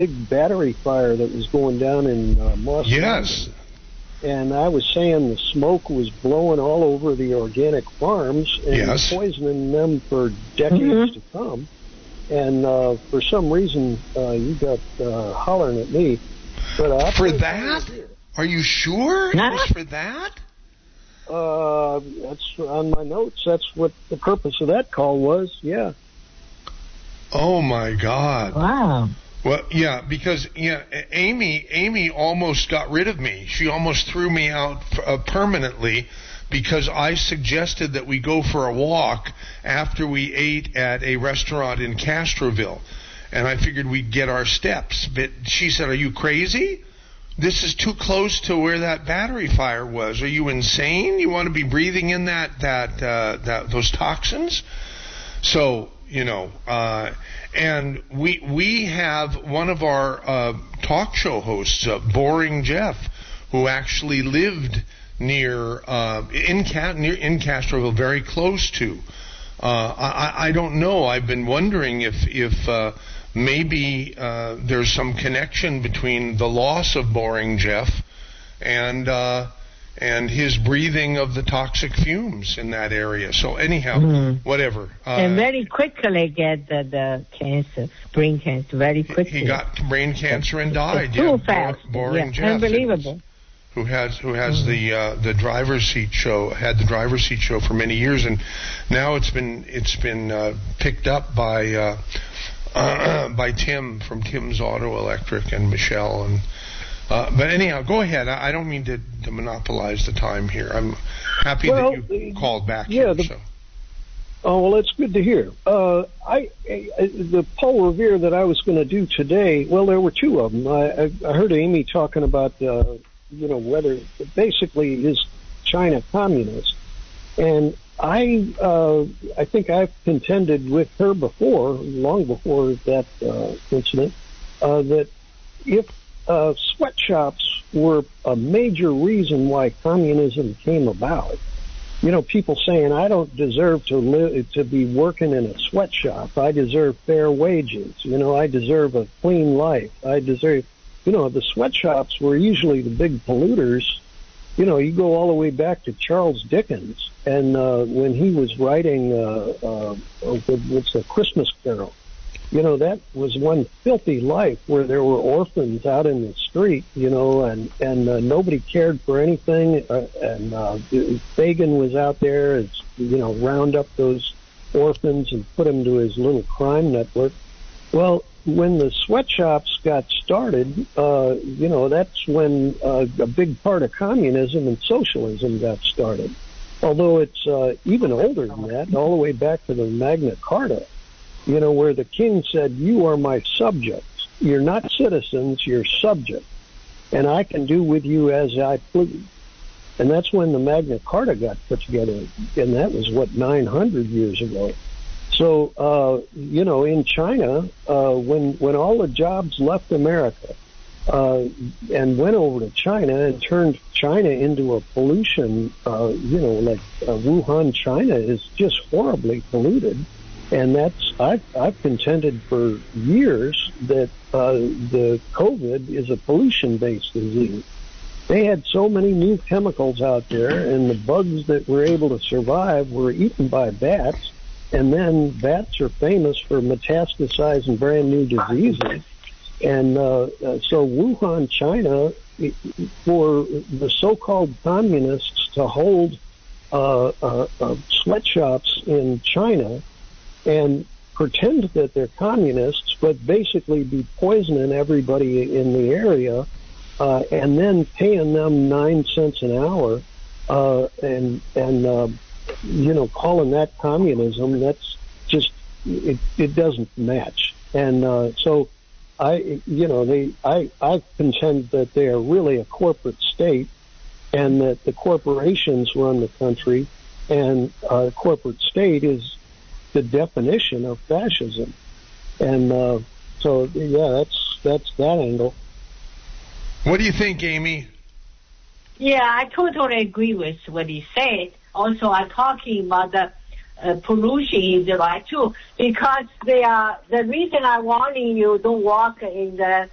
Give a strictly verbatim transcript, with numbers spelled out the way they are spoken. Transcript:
big battery fire that was going down in uh, Moss Yes. Mountain. And I was saying the smoke was blowing all over the organic farms and Yes. poisoning them for decades Mm-hmm. to come. And uh, for some reason, uh, you got uh, hollering at me. But I For that? Are you sure it was for that? Uh, that's on my notes. That's what the purpose of that call was. Yeah. Oh my God. Wow. Well, yeah, because yeah, Amy, Amy almost got rid of me. She almost threw me out uh, permanently because I suggested that we go for a walk after we ate at a restaurant in Castroville, and I figured we'd get our steps. But she said, "Are you crazy? This is too close to where that battery fire was. Are you insane? You want to be breathing in that that uh, that those toxins?" So, you know, uh, and we we have one of our uh, talk show hosts, uh, Boring Jeff, who actually lived near uh, in Ca- near in Castroville, very close to. Uh, I, I don't know. I've been wondering if if uh, maybe uh, there's some connection between the loss of Boring Jeff and uh, and his breathing of the toxic fumes in that area. So anyhow, Mm. whatever. Uh, and very quickly get the, the cancer, brain cancer, very quickly. He got brain cancer and died. It's too yeah, fast. Bor- Boring yeah. Jeff. Unbelievable. Who has who has the uh, the driver's seat show had the driver's seat show for many years, and now it's been it's been uh, picked up by uh, uh, by Tim from Tim's Auto Electric and Michelle and uh, but anyhow, go ahead. I, I don't mean to, to monopolize the time here. I'm happy Well, that you called back. yeah, here, the- so. Oh, well, that's good to hear. Uh, I, I the Paul Revere that I was going to do today. Well, there were two of them. I, I, I heard Amy talking about, uh, you know, whether basically is China communist, and I, uh, I think I've contended with her before, long before that uh, incident, uh, that if uh, sweatshops were a major reason why communism came about. You know, people saying, I don't deserve to live, to be working in a sweatshop. I deserve fair wages. You know, I deserve a clean life. I deserve, you know, the sweatshops were usually the big polluters. You know, you go all the way back to Charles Dickens, and uh, when he was writing, uh, uh, what's the Christmas Carol, you know, that was one filthy life where there were orphans out in the street, you know, and, and uh, nobody cared for anything. Uh, and uh, Fagin was out there, as, you know, round up those orphans and put them to his little crime network. Well, when the sweatshops got started, uh, you know, that's when uh, a big part of communism and socialism got started. Although it's uh, even older than that, all the way back to the Magna Carta. You know, where the king said, you are my subjects. You're not citizens, you're subjects. And I can do with you as I please. And that's when the Magna Carta got put together. And that was, what, nine hundred years ago. So, uh, you know, in China, uh, when, when all the jobs left America uh, and went over to China and turned China into a pollution, uh, you know, like uh, Wuhan, China is just horribly polluted. And that's, I've, I've contended for years that uh, the COVID is a pollution-based disease. They had so many new chemicals out there, and the bugs that were able to survive were eaten by bats, and then bats are famous for metastasizing brand new diseases. And uh, uh, so Wuhan, China, for the so-called communists to hold uh, uh, uh, sweatshops in China and pretend that they're communists, but basically be poisoning everybody in the area, uh, and then paying them nine cents an hour, uh, and and uh, you know, calling that communism. That's just it. It doesn't match. And uh, so, I you know they I I contend that they are really a corporate state, and that the corporations run the country, and uh, corporate state is the definition of fascism. And uh, so, yeah, that's that's that angle. What do you think, Amy? Yeah, I totally agree with what he said. Also, I'm talking about the uh, pollution is right too, because they are the reason I'm warning you don't walk in the